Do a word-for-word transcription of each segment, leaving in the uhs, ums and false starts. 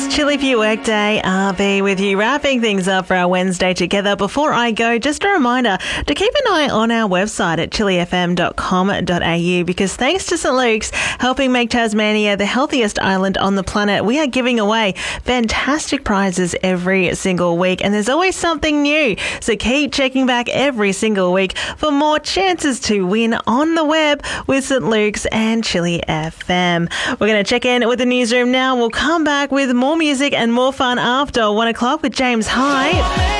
Chilli for your workday. R B with you, wrapping things up for our Wednesday together. Before I go, just a reminder to keep an eye on our website at chilli f m dot com dot a u because thanks to St Luke's helping make Tasmania the healthiest island on the planet, we are giving away fantastic prizes every single week, and there's always something new. So keep checking back every single week for more chances to win on the web with St Luke's and Chilli F M. We're going to check in with the newsroom now. We'll come back with more music and more fun after one o'clock with James Hype,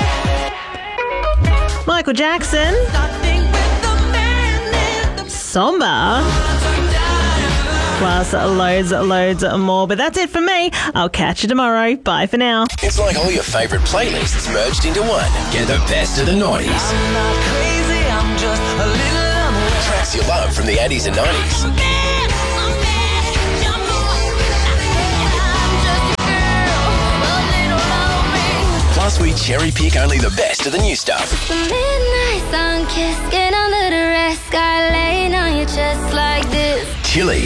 Michael Jackson, Somber, plus loads, loads more. But that's it for me. I'll catch you tomorrow. Bye for now. It's like all your favourite playlists merged into one. Get the best of the nineties. I'm not crazy, I'm just a little unaware. Tracks you love from the eighties and nineties. Plus, we cherry pick only the best of the new stuff. The midnight sun kiss, get under the rest, sky laying on your chest like this. Chilli.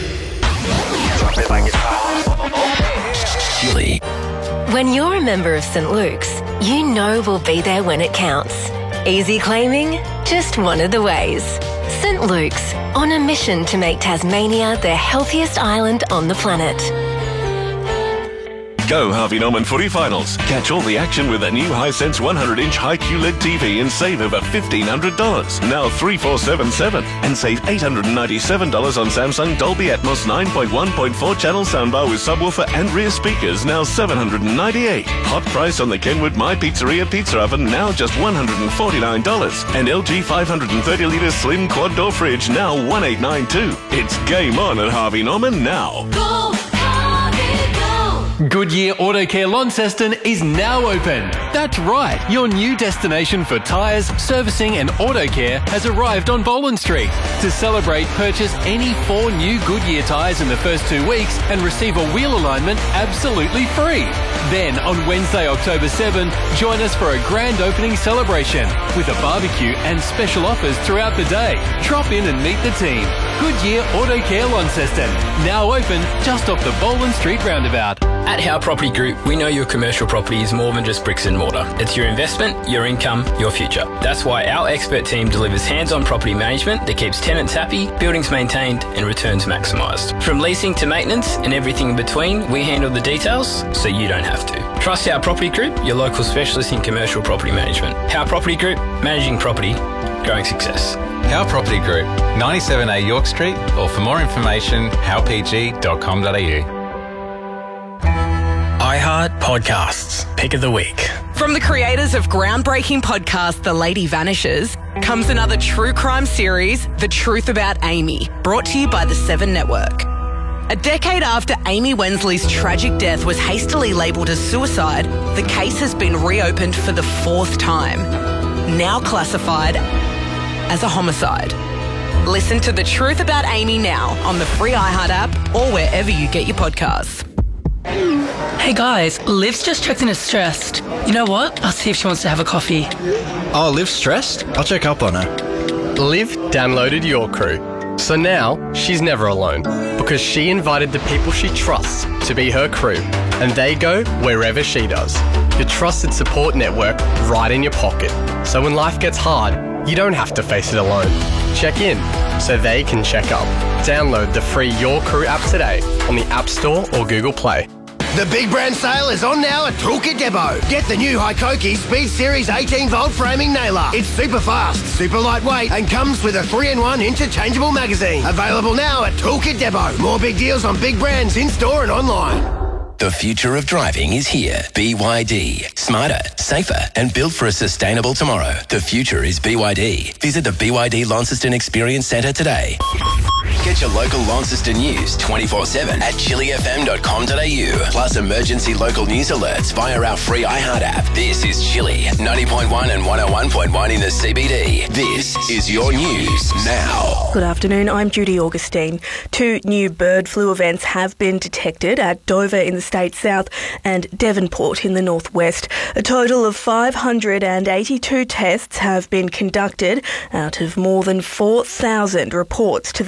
Chilli. When you're a member of St Luke's, you know we'll be there when it counts. Easy claiming? Just one of the ways. St Luke's, on a mission to make Tasmania the healthiest island on the planet. Go Harvey Norman Footy Finals. Catch all the action with a new Hisense one hundred inch high Q L E D T V and save over fifteen hundred dollars. Now three four seven seven. And save eight hundred ninety-seven dollars on Samsung Dolby Atmos nine point one point four channel soundbar with subwoofer and rear speakers, now seven hundred ninety-eight dollars. Hot price on the Kenwood My Pizzeria pizza oven, now just one hundred forty-nine dollars. And L G five hundred thirty litre slim quad door fridge, now one thousand eight hundred ninety-two dollars. It's game on at Harvey Norman now. Go! Goodyear Auto Care Launceston is now open. That's right, your new destination for tyres, servicing and auto care has arrived on Boland Street. To celebrate, purchase any four new Goodyear tyres in the first two weeks and receive a wheel alignment absolutely free. Then, on Wednesday, October seventh, join us for a grand opening celebration with a barbecue and special offers throughout the day. Drop in and meet the team. Goodyear Auto Care Launceston, now open just off the Boland Street roundabout. At Howe Property Group, we know your commercial property is more than just bricks and mortar. It's your investment, your income, your future. That's why our expert team delivers hands-on property management that keeps tenants happy, buildings maintained and returns maximised. From leasing to maintenance and everything in between, we handle the details so you don't have to. Trust Howe Property Group, your local specialist in commercial property management. Howe Property Group, managing property, growing success. Howe Property Group, ninety-seven A York Street, or for more information, howe p g dot com dot a u. iHeart Podcasts. Pick of the week. From the creators of groundbreaking podcast The Lady Vanishes comes another true crime series, The Truth About Amy, brought to you by the Seven Network. A decade after Amy Wensley's tragic death was hastily labelled as suicide, the case has been reopened for the fourth time, now classified as a homicide. Listen to The Truth About Amy now on the free iHeart app or wherever you get your podcasts. Hey guys, Liv's just checked in as stressed. You know what? I'll see if she wants to have a coffee. Oh, Liv's stressed? I'll check up on her. Liv downloaded Your Crew. So now she's never alone because she invited the people she trusts to be her crew and they go wherever she does. Your trusted support network right in your pocket. So when life gets hard, you don't have to face it alone. Check in so they can check up. Download the free Your Crew app today on the App Store or Google Play. The big brand sale is on now at Toolkit Depot. Get the new Hikoki Speed Series eighteen volt framing nailer. It's super fast, super lightweight, and comes with a three in one interchangeable magazine. Available now at Toolkit Depot. More big deals on big brands in store and online. The future of driving is here. B Y D. Smarter, safer, and built for a sustainable tomorrow. The future is B Y D. Visit the B Y D Launceston Experience Centre today. Get your local Launceston news twenty-four seven at chilli f m dot com dot a u. Plus emergency local news alerts via our free iHeart app. This is Chilli, ninety point one and one oh one point one in the C B D. This is your news now. Good afternoon, I'm Judy Augustine. Two new bird flu events have been detected at Dover in the State South and Devonport in the Northwest. A total of five hundred eighty-two tests have been conducted out of more than four thousand reports to the Department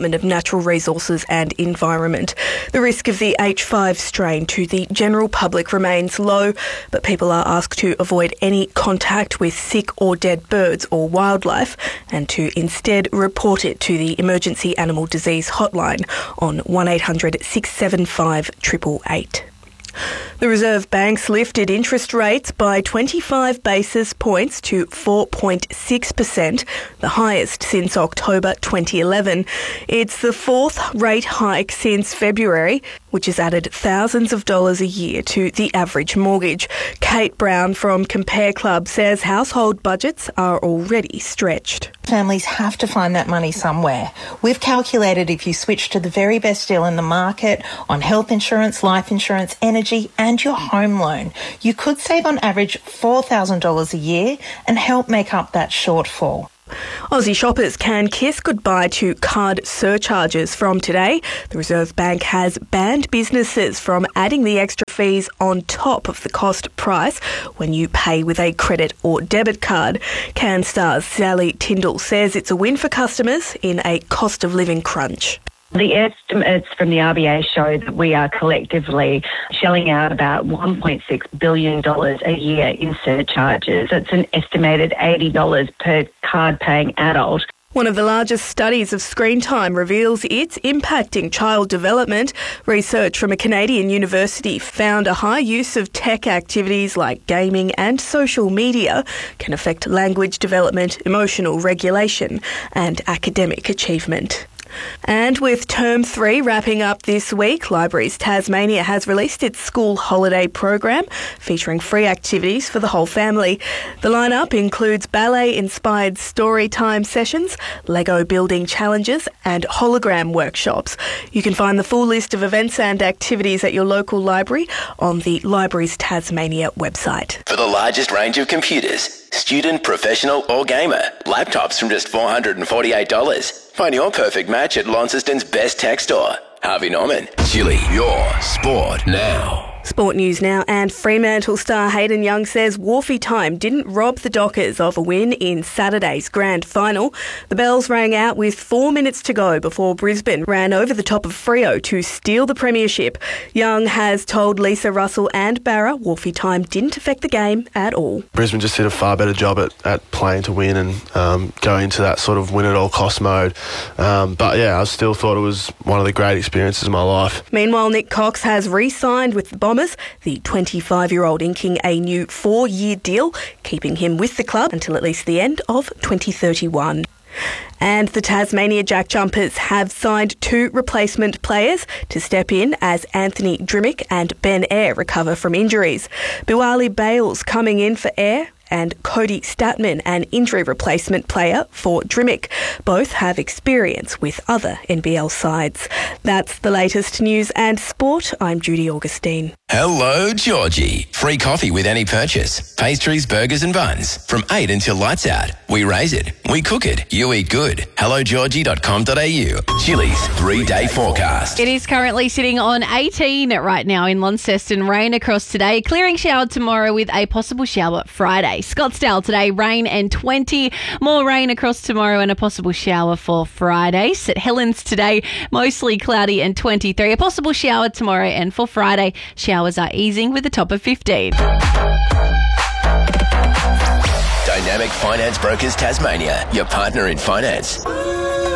Department of Natural Resources and Environment. The risk of the H five strain to the general public remains low, but people are asked to avoid any contact with sick or dead birds or wildlife and to instead report it to the Emergency Animal Disease Hotline on one eight hundred six seven five eight eight eight. The Reserve Bank's lifted interest rates by twenty-five basis points to four point six percent, the highest since October twenty eleven. It's the fourth rate hike since February, which has added thousands of dollars a year to the average mortgage. Kate Brown from Compare Club says household budgets are already stretched. Families have to find that money somewhere. We've calculated if you switch to the very best deal in the market on health insurance, life insurance, energy and your home loan, you could save on average four thousand dollars a year and help make up that shortfall. Aussie shoppers can kiss goodbye to card surcharges from today. The Reserve Bank has banned businesses from adding the extra fees on top of the cost price when you pay with a credit or debit card. CanStar's Sally Tyndall says it's a win for customers in a cost of living crunch. The estimates from the R B A show that we are collectively shelling out about one point six billion dollars a year in surcharges. It's an estimated eighty dollars per card-paying adult. One of the largest studies of screen time reveals it's impacting child development. Research from a Canadian university found a high use of tech activities like gaming and social media can affect language development, emotional regulation and academic achievement. And with Term three wrapping up this week, Libraries Tasmania has released its school holiday program featuring free activities for the whole family. The lineup includes ballet-inspired story time sessions, Lego building challenges and hologram workshops. You can find the full list of events and activities at your local library on the Libraries Tasmania website. For the largest range of computers, student, professional or gamer, laptops from just four hundred forty-eight dollars. Find your perfect match at Launceston's best tech store. Harvey Norman. Chili, your sport now. Sport news now, and Fremantle star Hayden Young says Wharfie time didn't rob the Dockers of a win in Saturday's grand final. The bells rang out with four minutes to go before Brisbane ran over the top of Freo to steal the premiership. Young has told Lisa Russell and Barra Wharfie time didn't affect the game at all. Brisbane just did a far better job at, at playing to win and um, going into that sort of win-at-all-cost mode. Um, but yeah, I still thought it was one of the great experiences of my life. Meanwhile, Nick Cox has re-signed with the Bombers. The twenty-five-year-old inking a new four-year deal, keeping him with the club until at least the end of twenty thirty-one. And the Tasmania Jack Jumpers have signed two replacement players to step in as Anthony Drimmick and Ben Eyre recover from injuries. Biwali Bales coming in for Eyre and Cody Statman, an injury replacement player for Drimmick. Both have experience with other N B L sides. That's the latest news and sport. I'm Judy Augustine. Hello, Georgie. Free coffee with any purchase. Pastries, burgers and buns. From eight until lights out. We raise it. We cook it. You eat good. hello georgie dot com dot a u. Chili's three-day forecast. It is currently sitting on eighteen right now in Launceston. Rain across today. Clearing shower tomorrow with a possible shower Friday. Scottsdale today, rain and twenty. More rain across tomorrow and a possible shower for Friday. St Helens today, mostly cloudy and twenty-three. A possible shower tomorrow, and for Friday, showers are easing with a top of fifteen. Dynamic Finance Brokers Tasmania, your partner in finance.